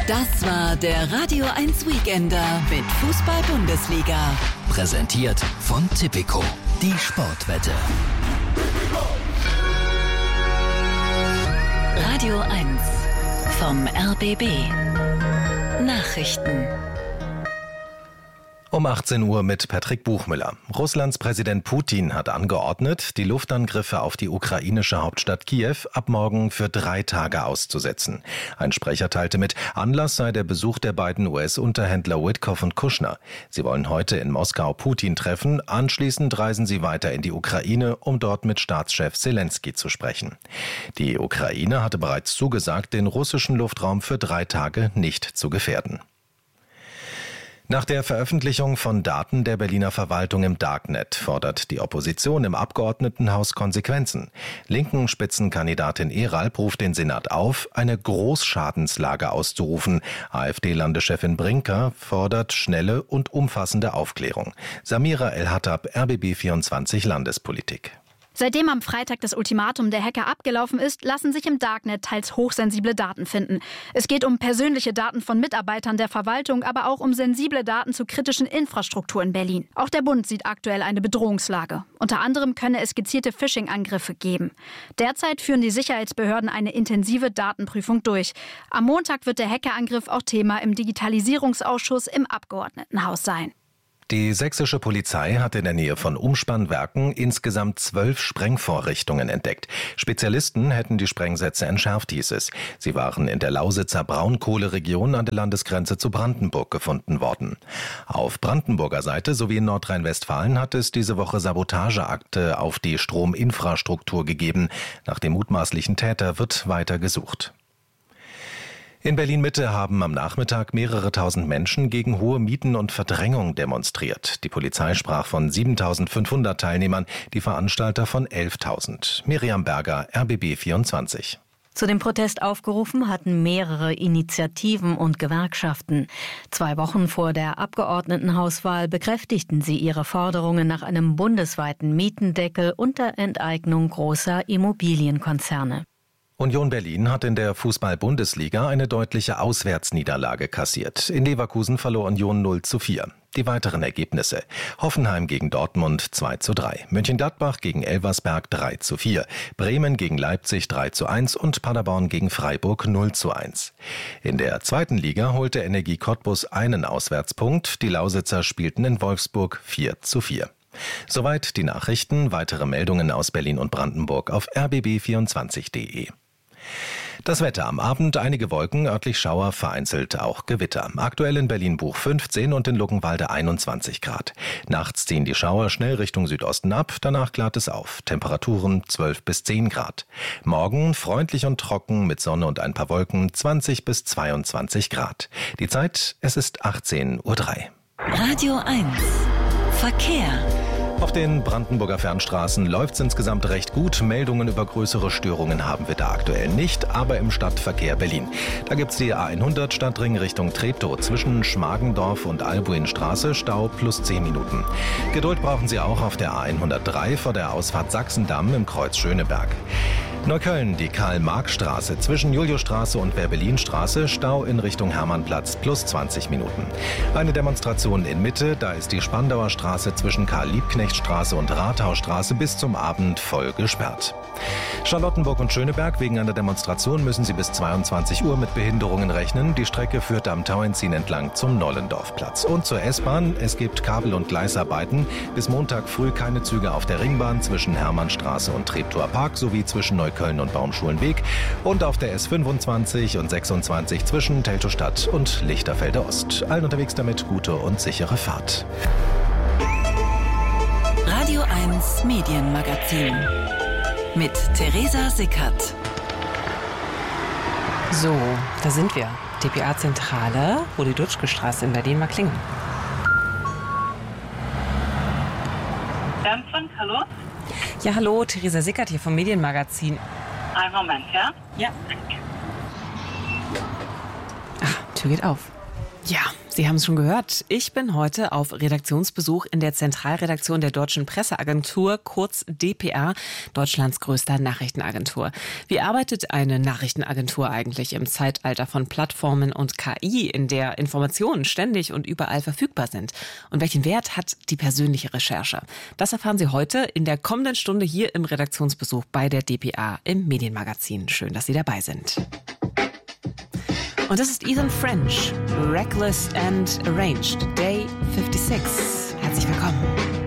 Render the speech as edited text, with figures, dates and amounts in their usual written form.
Das war der Radio 1 Weekender mit Fußball-Bundesliga. Präsentiert von Tipico, die Sportwette. Radio 1 vom RBB. Nachrichten. Um 18 Uhr mit Patrick Buchmüller. Russlands Präsident Putin hat angeordnet, die Luftangriffe auf die ukrainische Hauptstadt Kiew ab morgen für 3 Tage auszusetzen. Ein Sprecher teilte mit, Anlass sei der Besuch der beiden US-Unterhändler Witkoff und Kushner. Sie wollen heute in Moskau Putin treffen, anschließend reisen sie weiter in die Ukraine, um dort mit Staatschef Selenskyj zu sprechen. Die Ukraine hatte bereits zugesagt, den russischen Luftraum für 3 Tage nicht zu gefährden. Nach der Veröffentlichung von Daten der Berliner Verwaltung im Darknet fordert die Opposition im Abgeordnetenhaus Konsequenzen. Linken Spitzenkandidatin Eralp ruft den Senat auf, eine Großschadenslage auszurufen. AfD-Landeschefin Brinker fordert schnelle und umfassende Aufklärung. Samira El-Hattab, RBB24 Landespolitik. Seitdem am Freitag das Ultimatum der Hacker abgelaufen ist, lassen sich im Darknet teils hochsensible Daten finden. Es geht um persönliche Daten von Mitarbeitern der Verwaltung, aber auch um sensible Daten zur kritischen Infrastruktur in Berlin. Auch der Bund sieht aktuell eine Bedrohungslage. Unter anderem könne es gezielte Phishing-Angriffe geben. Derzeit führen die Sicherheitsbehörden eine intensive Datenprüfung durch. Am Montag wird der Hackerangriff auch Thema im Digitalisierungsausschuss im Abgeordnetenhaus sein. Die sächsische Polizei hat in der Nähe von Umspannwerken insgesamt 12 Sprengvorrichtungen entdeckt. Spezialisten hätten die Sprengsätze entschärft, hieß es. Sie waren in der Lausitzer Braunkohleregion an der Landesgrenze zu Brandenburg gefunden worden. Auf Brandenburger Seite sowie in Nordrhein-Westfalen hat es diese Woche Sabotageakte auf die Strominfrastruktur gegeben. Nach dem mutmaßlichen Täter wird weiter gesucht. In Berlin-Mitte haben am Nachmittag mehrere tausend Menschen gegen hohe Mieten und Verdrängung demonstriert. Die Polizei sprach von 7.500 Teilnehmern, die Veranstalter von 11.000. Miriam Berger, RBB24. Zu dem Protest aufgerufen hatten mehrere Initiativen und Gewerkschaften. 2 Wochen vor der Abgeordnetenhauswahl bekräftigten sie ihre Forderungen nach einem bundesweiten Mietendeckel und der Enteignung großer Immobilienkonzerne. Union Berlin hat in der Fußball-Bundesliga eine deutliche Auswärtsniederlage kassiert. In Leverkusen verlor Union 0:4. Die weiteren Ergebnisse: Hoffenheim gegen Dortmund 2:3, Mönchengladbach gegen Elversberg 3:4, Bremen gegen Leipzig 3:1 und Paderborn gegen Freiburg 0:1. In der zweiten Liga holte Energie Cottbus einen Auswärtspunkt, die Lausitzer spielten in Wolfsburg 4:4. Soweit die Nachrichten. Weitere Meldungen aus Berlin und Brandenburg auf rbb24.de. Das Wetter: am Abend einige Wolken, örtlich Schauer, vereinzelt auch Gewitter. Aktuell in Berlin-Buch 15 und in Luckenwalde 21 Grad. Nachts ziehen die Schauer schnell Richtung Südosten ab, danach klart es auf. Temperaturen 12 bis 10 Grad. Morgen freundlich und trocken mit Sonne und ein paar Wolken, 20 bis 22 Grad. Die Zeit, es ist 18:03 Uhr. Radio 1 Verkehr. Auf den Brandenburger Fernstraßen läuft es insgesamt recht gut. Meldungen über größere Störungen haben wir da aktuell nicht, aber im Stadtverkehr Berlin. Da gibt's die A100 Stadtring Richtung Treptow zwischen Schmargendorf und Albuinstraße, Stau plus 10 Minuten. Geduld brauchen Sie auch auf der A103 vor der Ausfahrt Sachsendamm im Kreuz Schöneberg. Neukölln, die Karl-Marx-Straße zwischen Juliusstraße und Werbelinstraße, Stau in Richtung Hermannplatz plus 20 Minuten. Eine Demonstration in Mitte, da ist die Spandauer Straße zwischen Karl-Liebknecht-Straße und Rathausstraße bis zum Abend voll gesperrt. Charlottenburg und Schöneberg: wegen einer Demonstration müssen Sie bis 22 Uhr mit Behinderungen rechnen. Die Strecke führt am Tauentzien entlang zum Nollendorfplatz. Und zur S-Bahn: es gibt Kabel- und Gleisarbeiten. Bis Montag früh keine Züge auf der Ringbahn zwischen Hermannstraße und Treptower Park sowie zwischen Neukölln und Baumschulenweg und auf der S25 und 26 zwischen Teltowstadt und Lichterfelde Ost. Allen unterwegs damit gute und sichere Fahrt. Radio 1 Medienmagazin mit Theresa Sickert. So, da sind wir. dpa-Zentrale, Rudi-Dutschke-Straße in Berlin-Marklingen. Hallo? Ja, hallo, Theresa Sickert hier vom Medienmagazin. Einen Moment, ja? Ja. Ah, Tür geht auf. Ja, Sie haben es schon gehört. Ich bin heute auf Redaktionsbesuch in der Zentralredaktion der Deutschen Presseagentur, kurz dpa, Deutschlands größter Nachrichtenagentur. Wie arbeitet eine Nachrichtenagentur eigentlich im Zeitalter von Plattformen und KI, in der Informationen ständig und überall verfügbar sind? Und welchen Wert hat die persönliche Recherche? Das erfahren Sie heute in der kommenden Stunde hier im Redaktionsbesuch bei der dpa im Medienmagazin. Schön, dass Sie dabei sind. Und das ist Ethan French, Reckless and Arranged, Day 56. Herzlich willkommen.